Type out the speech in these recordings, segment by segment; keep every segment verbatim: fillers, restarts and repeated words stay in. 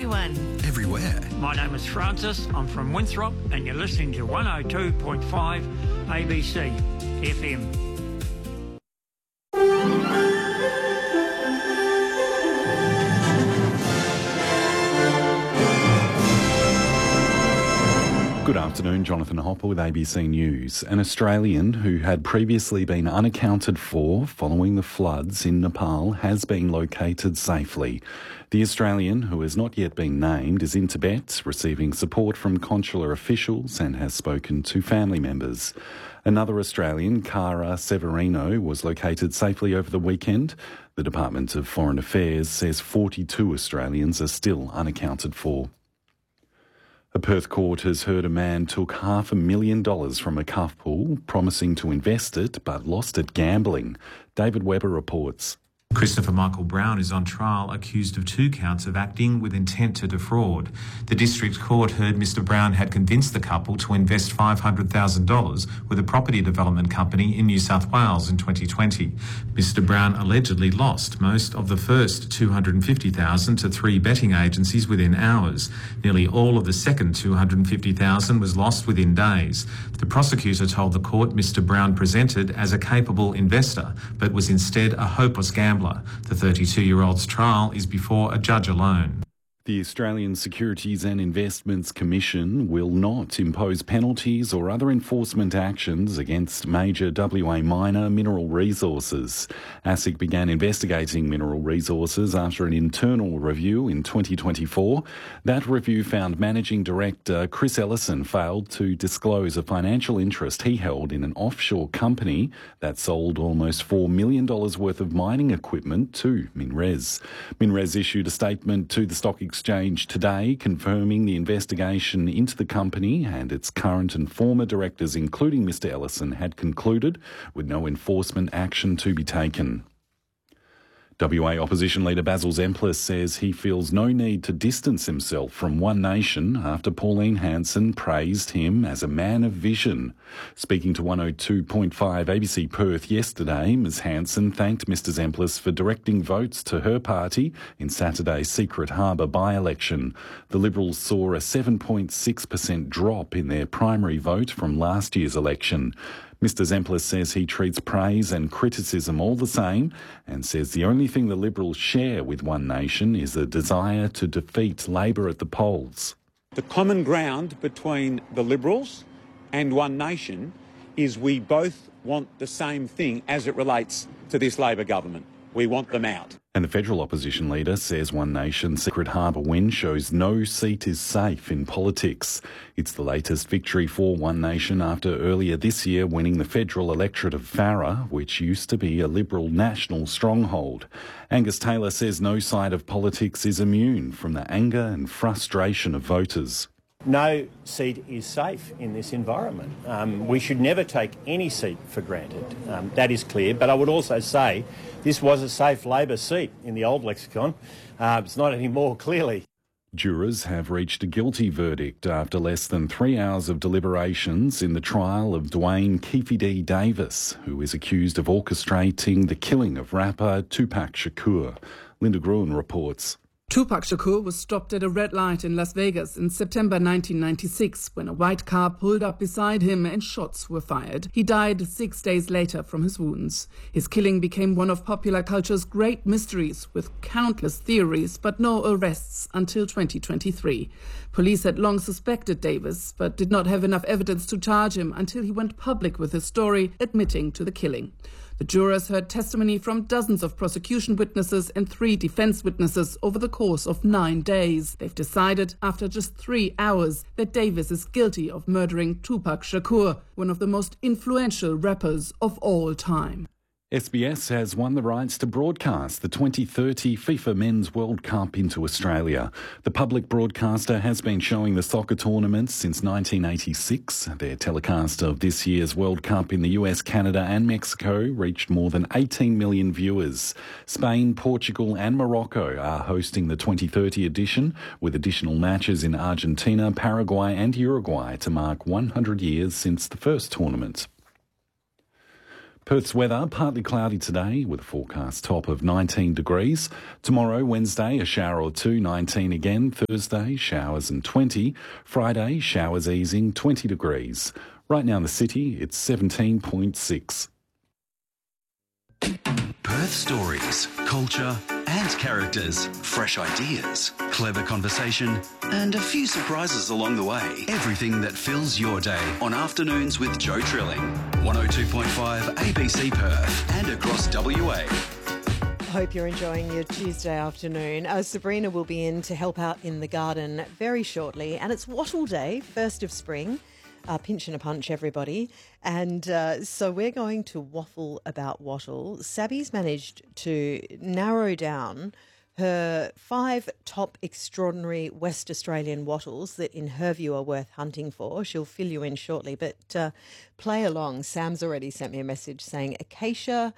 everyone. Everywhere. My name is Francis. I'm from Winthrop, and you're listening to one oh two point five A B C F M. Good afternoon, Jonathan Hopper with A B C News. An Australian who had previously been unaccounted for following the floods in Nepal has been located safely. The Australian, who has not yet been named, is in Tibet, receiving support from consular officials and has spoken to family members. Another Australian, Cara Severino, was located safely over the weekend. The Department of Foreign Affairs says forty-two Australians are still unaccounted for. A Perth court has heard a man took half a million dollars from a couple, promising to invest it, but lost it gambling. David Webber reports. Christopher Michael Brown is on trial accused of two counts of acting with intent to defraud. The district court heard Mr Brown had convinced the couple to invest five hundred thousand dollars with a property development company in New South Wales in twenty twenty. Mr Brown allegedly lost most of the first two hundred fifty thousand dollars to three betting agencies within hours. Nearly all of the second two hundred fifty thousand dollars was lost within days. The prosecutor told the court Mr Brown presented as a capable investor, but was instead a hopeless gambler. The thirty-two-year-old's trial is before a judge alone. The Australian Securities and Investments Commission will not impose penalties or other enforcement actions against major W A miner Mineral Resources. ASIC began investigating Mineral Resources after an internal review in twenty twenty-four. That review found Managing Director Chris Ellison failed to disclose a financial interest he held in an offshore company that sold almost four million dollars worth of mining equipment to MinRes. MinRes issued a statement to the Stock Exchange Exchange today, confirming the investigation into the company and its current and former directors, including Mr Ellison, had concluded, with no enforcement action to be taken. W A Opposition Leader Basil Zempilas says he feels no need to distance himself from One Nation after Pauline Hanson praised him as a man of vision. Speaking to one oh two point five A B C Perth yesterday, Miz Hanson thanked Mr Zempilas for directing votes to her party in Saturday's Secret Harbour by-election. The Liberals saw a seven point six percent drop in their primary vote from last year's election. Mr Zempilas says he treats praise and criticism all the same and says the only thing the Liberals share with One Nation is a desire to defeat Labor at the polls. The common ground between the Liberals and One Nation is we both want the same thing as it relates to this Labor government. We want them out. And the federal opposition leader says One Nation's Secret Harbour win shows no seat is safe in politics. It's the latest victory for One Nation after earlier this year winning the federal electorate of Farrer, which used to be a Liberal national stronghold. Angus Taylor says no side of politics is immune from the anger and frustration of voters. No seat is safe in this environment. Um, we should never take any seat for granted. Um, that is clear. But I would also say this was a safe Labor seat in the old lexicon. Uh, it's not anymore, clearly. Jurors have reached a guilty verdict after less than three hours of deliberations in the trial of Dwayne Keefe D. Davis, who is accused of orchestrating the killing of rapper Tupac Shakur. Linda Gruen reports. Tupac Shakur was stopped at a red light in Las Vegas in September nineteen ninety-six when a white car pulled up beside him and shots were fired. He died six days later from his wounds. His killing became one of popular culture's great mysteries, with countless theories but no arrests until twenty twenty-three. Police had long suspected Davis but did not have enough evidence to charge him until he went public with his story, admitting to the killing. The jurors heard testimony from dozens of prosecution witnesses and three defense witnesses over the course of nine days. They've decided, after just three hours, that Davis is guilty of murdering Tupac Shakur, one of the most influential rappers of all time. S B S has won the rights to broadcast the twenty thirty FIFA Men's World Cup into Australia. The public broadcaster has been showing the soccer tournament since nineteen eighty-six. Their telecast of this year's World Cup in the U S, Canada and Mexico reached more than eighteen million viewers. Spain, Portugal and Morocco are hosting the twenty thirty edition, with additional matches in Argentina, Paraguay and Uruguay to mark one hundred years since the first tournament. Perth's weather, partly cloudy today with a forecast top of nineteen degrees. Tomorrow, Wednesday, a shower or two, nineteen again. Thursday, showers and twenty. Friday, showers easing, twenty degrees. Right now in the city, it's seventeen point six. Perth stories, culture and characters, fresh ideas, clever conversation and a few surprises along the way. Everything that fills your day on Afternoons with Joe Trilling. one oh two point five A B C Perth and across W A. Hope you're enjoying your Tuesday afternoon. Uh, Sabrina will be in to help out in the garden very shortly, and it's Wattle Day, first of spring. Uh, pinch and a punch, everybody. And uh, so we're going to waffle about wattle. Sabby's managed to narrow down her five top extraordinary West Australian wattles that in her view are worth hunting for. She'll fill you in shortly, but uh, play along. Sam's already sent me a message saying Acacia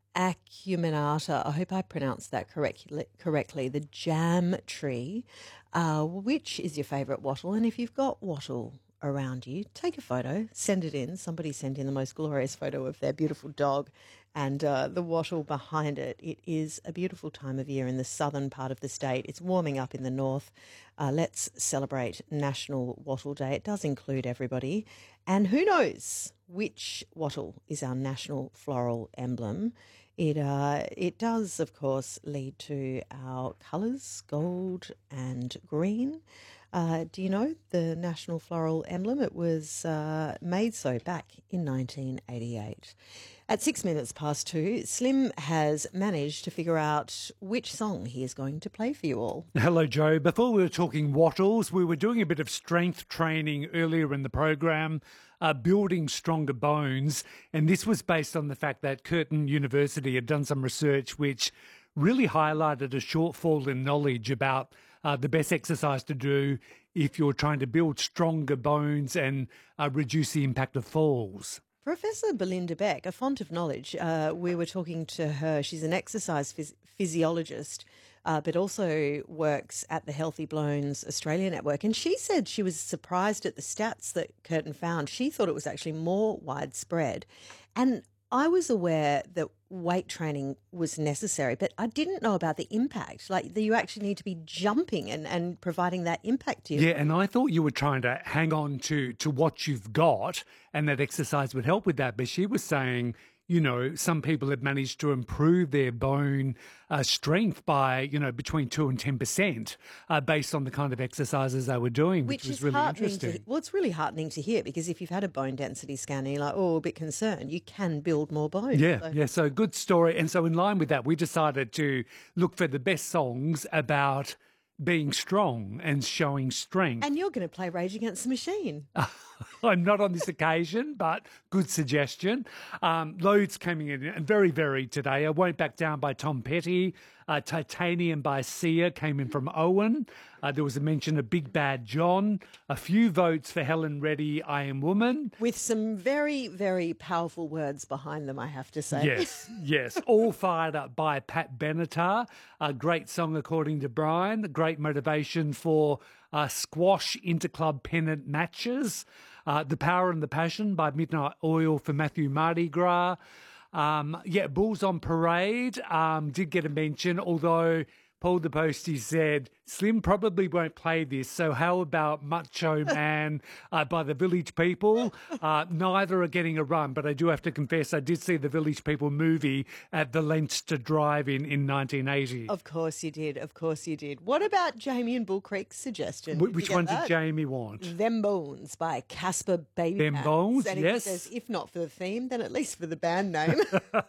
acuminata, I hope I pronounced that correctly, correctly, the jam tree. Uh, which is your favourite wattle? And if you've got wattle around you, take a photo, send it in. Somebody sent in the most glorious photo of their beautiful dog and uh, the wattle behind it. It is a beautiful time of year in the southern part of the state. It's warming up in the north. Uh, let's celebrate National Wattle Day. It does include everybody. And who knows which wattle is our national floral emblem? It uh, it does, of course, lead to our colours, gold and green. Uh, do you know the national floral emblem? It was uh, made so back in nineteen eighty-eight. At six minutes past two, Slim has managed to figure out which song he is going to play for you all. Hello, Joe. Before we were talking wattles, we were doing a bit of strength training earlier in the program, uh, building stronger bones. And this was based on the fact that Curtin University had done some research which really highlighted a shortfall in knowledge about Uh, the best exercise to do if you're trying to build stronger bones and uh, reduce the impact of falls. Professor Belinda Beck, a font of knowledge, uh, we were talking to her. She's an exercise phys- physiologist, uh, but also works at the Healthy Bones Australia Network. And she said she was surprised at the stats that Curtin found. She thought it was actually more widespread. And I was aware that weight training was necessary, but I didn't know about the impact, like that you actually need to be jumping and, and providing that impact to you. Yeah, and I thought you were trying to hang on to, to what you've got and that exercise would help with that. But she was saying, you know, some people have managed to improve their bone uh, strength by, you know, between two and ten percent uh, based on the kind of exercises they were doing, which, which was really interesting. To, well, it's really heartening to hear because if you've had a bone density scan and you're like, oh, a bit concerned, you can build more bone. Yeah, so. yeah. So good story. And so in line with that, we decided to look for the best songs about being strong and showing strength. And you're going to play Rage Against the Machine. I'm not on this occasion, but good suggestion. Um, loads coming in and very varied today. I Won't Back Down by Tom Petty. Uh, Titanium by Sia came in from Owen. Uh, there was a mention of Big Bad John. A few votes for Helen Reddy, I Am Woman. With some very, very powerful words behind them, I have to say. Yes, yes. All Fired Up by Pat Benatar. A great song, according to Brian. Great motivation for uh, squash interclub pennant matches. Uh, the Power and the Passion by Midnight Oil for Matthew Mardi Gras. Um, yeah, Bulls on Parade um, did get a mention, although Paul the Postie said Slim probably won't play this, so how about Macho Man uh, by the Village People? Uh, neither are getting a run, but I do have to confess I did see the Village People movie at the Leinster Drive-In in nineteen eighty. Of course you did, of course you did. What about Jamie and Bull Creek's suggestion? Wh- which one that? did Jamie want? Them Bones by Casper Baby Them Bones, and yes. He says, if not for the theme, then at least for the band name.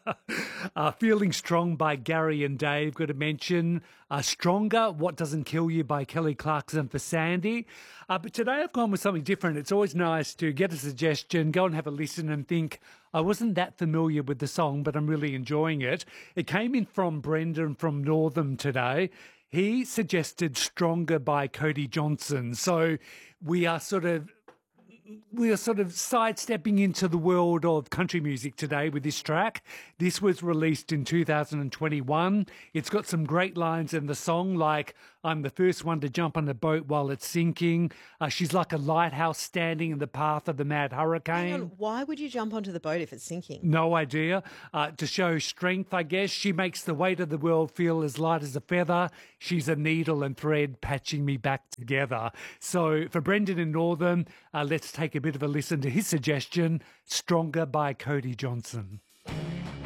uh, Feeling Strong by Gary and Dave, got to mention. Uh, Stronger, What Doesn't Kill You by Kelly Clarkson for Sandy. Uh, but today I've gone with something different. It's always nice to get a suggestion, go and have a listen and think, I wasn't that familiar with the song, but I'm really enjoying it. It came in from Brendan from Northam today. He suggested Stronger by Cody Johnson. So we are sort of we are sort of sidestepping into the world of country music today with this track. This was released in two thousand twenty-one. It's got some great lines in the song, like, I'm the first one to jump on the boat while it's sinking. Uh, she's like a lighthouse standing in the path of the mad hurricane. Hang on, why would you jump onto the boat if it's sinking? No idea. Uh, to show strength, I guess. She makes the weight of the world feel as light as a feather. She's a needle and thread patching me back together. So for Brendan in Northern, uh, let's take a bit of a listen to his suggestion, Stronger by Cody Johnson.